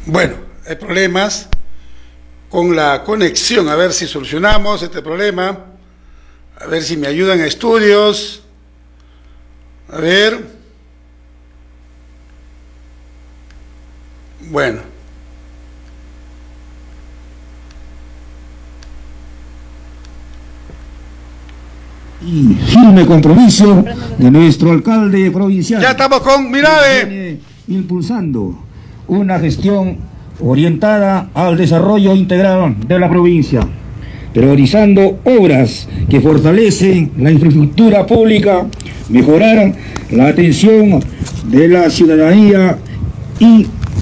Bueno, hay problemas con la conexión, a ver si solucionamos este problema, a ver si me ayudan a estudios, a ver, bueno. Y firme compromiso de nuestro alcalde provincial. Ya estamos con Mirabe. Impulsando una gestión orientada al desarrollo integral de la provincia, priorizando obras que fortalecen la infraestructura pública, mejorar la atención de la ciudadanía y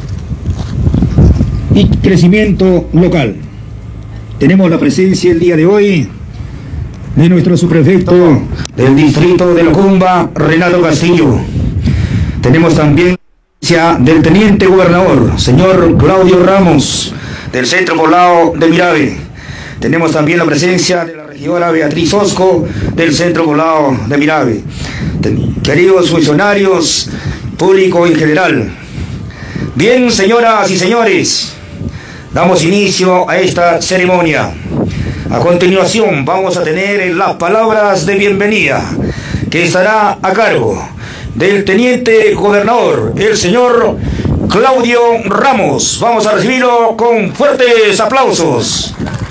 crecimiento local. Tenemos la presencia el día de hoy de nuestro subprefecto del distrito de Locumba, Renato Castillo. Tenemos también del teniente gobernador, señor Claudio Ramos, del centro poblado de Mirabe. Tenemos también la presencia de la regidora Beatriz Osco, del centro poblado de Mirabe. Queridos funcionarios, público en general. Bien, señoras y señores, damos inicio a esta ceremonia. A continuación vamos a tener las palabras de bienvenida que estará a cargo del teniente gobernador, el señor Claudio Ramos. Vamos a recibirlo con fuertes aplausos.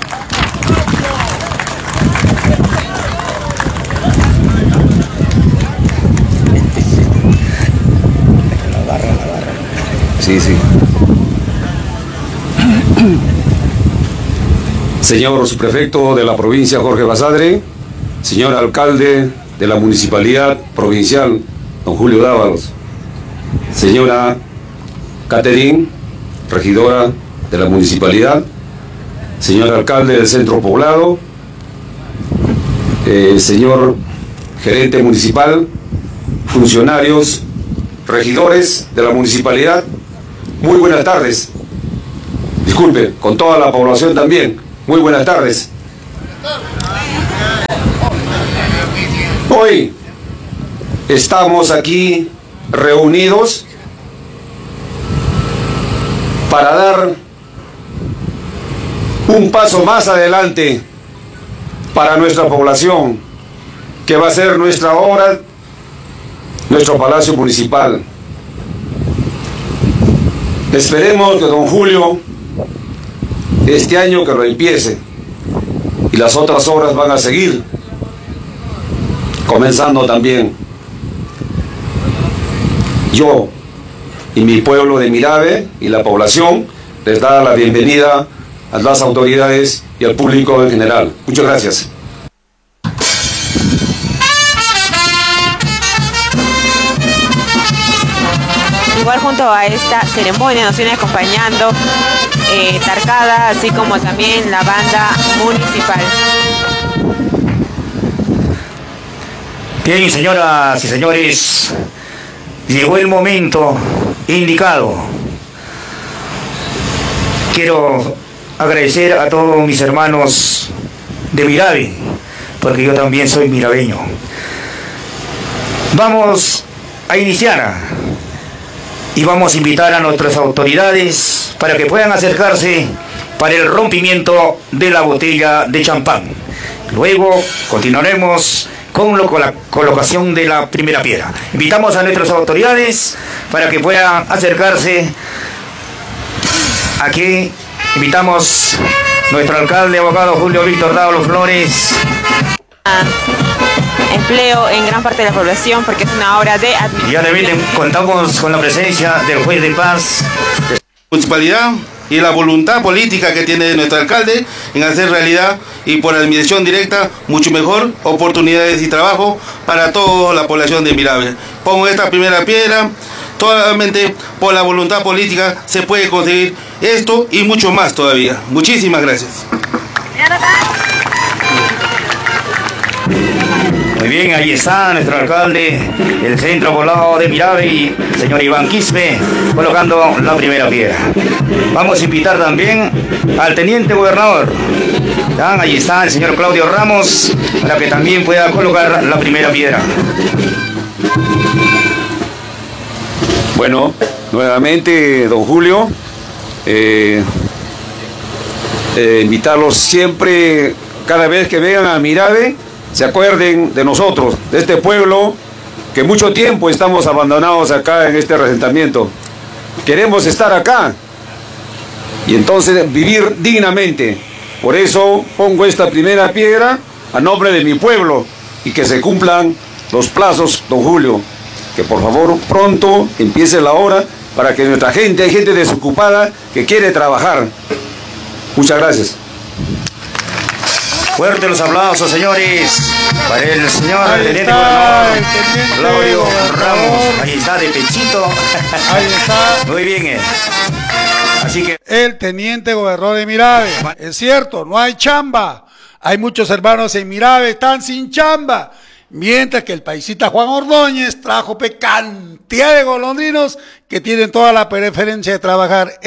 Sí. Señor subprefecto de la provincia Jorge Basadre, señor alcalde de la municipalidad provincial don Julio Dávalos, señora Catherine, regidora de la municipalidad, señor alcalde del centro poblado, señor gerente municipal, funcionarios, regidores de la municipalidad, muy buenas tardes. Disculpe, con toda la población también, muy buenas tardes. Hoy estamos aquí reunidos para dar un paso más adelante para nuestra población, que va a ser nuestra obra, nuestro Palacio Municipal. Esperemos que don Julio, este año que lo empiece, y las otras obras van a seguir, comenzando también. Yo y mi pueblo de Mirabe y la población les da la bienvenida a las autoridades y al público en general. Muchas gracias. Igual junto a esta ceremonia nos viene acompañando Tarcada, así como también la banda municipal. Bien, señoras y señores, llegó el momento indicado. Quiero agradecer a todos mis hermanos de Mirabe, porque yo también soy mirabeño. Vamos a iniciar y vamos a invitar a nuestras autoridades para que puedan acercarse para el rompimiento de la botella de champán. Luego continuaremos con la colocación de la primera piedra. Invitamos a nuestras autoridades para que puedan acercarse aquí. Invitamos a nuestro alcalde, abogado Julio Víctor Dávalos Flores. Empleo en gran parte de la población, porque es una obra de administración. Ya también contamos con la presencia del juez de paz de la municipalidad y la voluntad política que tiene nuestro alcalde en hacer realidad, y por administración directa, mucho mejor oportunidades y trabajo para toda la población de Mirabe. Pongo esta primera piedra. Solamente por la voluntad política se puede conseguir esto y mucho más todavía. Muchísimas gracias. Muy bien, ahí está nuestro alcalde del centro poblado de Mirabe, y señor Iván Quispe, colocando la primera piedra. Vamos a invitar también al teniente gobernador. Ahí está el señor Claudio Ramos, para que también pueda colocar la primera piedra. Bueno, nuevamente don Julio, invitarlos siempre, cada vez que vengan a Mirave, se acuerden de nosotros, de este pueblo, que mucho tiempo estamos abandonados acá en este asentamiento. Queremos estar acá y entonces vivir dignamente. Por eso pongo esta primera piedra a nombre de mi pueblo y que se cumplan los plazos, don Julio. Que por favor pronto empiece la hora para que nuestra gente, hay gente desocupada que quiere trabajar. Muchas gracias. Fuerte los aplausos, señores, para el señor teniente está, gobernador Claudio Ramos. Ahí está, de pechito. Ahí está. Muy bien. Así que El teniente gobernador de Mirave. Es cierto, no hay chamba. Hay muchos hermanos en Mirave, están sin chamba. Mientras que el paisita Juan Ordóñez trajo cantidad de golondrinos que tienen toda la preferencia de trabajar.